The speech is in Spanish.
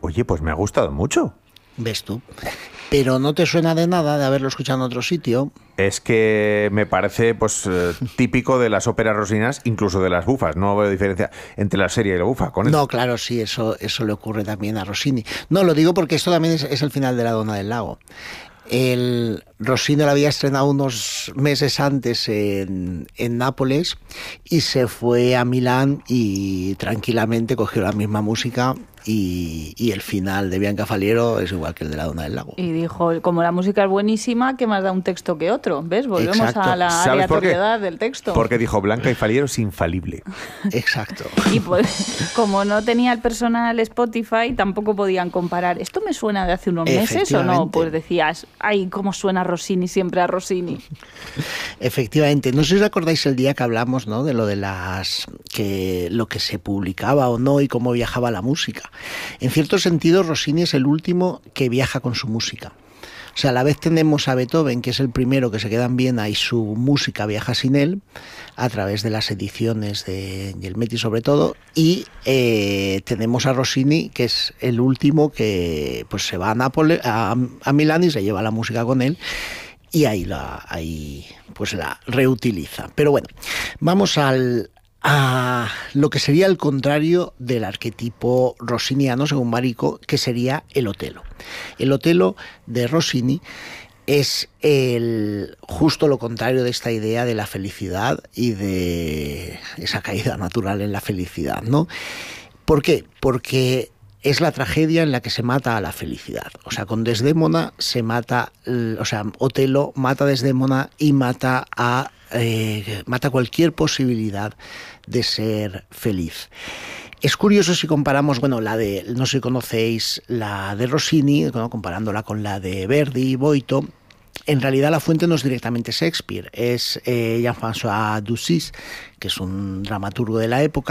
Oye, pues me ha gustado mucho. ¿Ves tú? Pero no te suena de nada de haberlo escuchado en otro sitio. Es que me parece típico de las óperas rosinianas, incluso de las bufas. No veo diferencia entre la serie y la bufa. No, claro, sí, eso le ocurre también a Rossini. No, lo digo porque esto también es el final de La Donna del Lago. El Rossini lo había estrenado unos meses antes en Nápoles y se fue a Milán y tranquilamente cogió la misma música y el final de Bianca Faliero es igual que el de La Donna del Lago. Y dijo, como la música es buenísima, ¿qué más da un texto que otro? ¿Ves? Volvemos Exacto. a la aleatoriedad del texto. Porque dijo, Blanca y Faliero es infalible. Exacto. Y pues, como no tenía el personal Spotify, tampoco podían comparar. ¿Esto me suena de hace unos meses o no? Pues decías, ay, cómo suena Rossini siempre a Rossini. Efectivamente. No sé si os acordáis el día que hablamos, ¿no?, de lo de lo que se publicaba o no y cómo viajaba la música. En cierto sentido, Rossini es el último que viaja con su música. O sea, a la vez tenemos a Beethoven, que es el primero que se queda en Viena y su música viaja sin él, a través de las ediciones de Gelmetti sobre todo, y tenemos a Rossini, que es el último que pues se va a Nápoles, a Milán, y se lleva la música con él, y ahí la reutiliza. Pero bueno, vamos a lo que sería el contrario del arquetipo rossiniano, según Marico, que sería el Otelo. El Otelo de Rossini es justo lo contrario de esta idea de la felicidad y de esa caída natural en la felicidad, ¿no? ¿Por qué? Porque es la tragedia en la que se mata a la felicidad. O sea, con Desdémona se mata, Otelo mata a Desdémona y mata cualquier posibilidad de ser feliz. Es curioso si comparamos, no sé si conocéis la de Rossini, comparándola con la de Verdi y Boito. En realidad la fuente no es directamente Shakespeare, es Jean-François Ducis, que es un dramaturgo de la época,